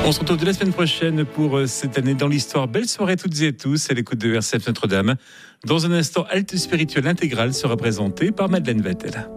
On se retrouve dès la semaine prochaine pour cette année dans l'histoire. Belle soirée à toutes et à tous à l'écoute de RCF Notre-Dame. Dans un instant, Halte spirituelle intégrale sera présentée par Madeleine Vettel.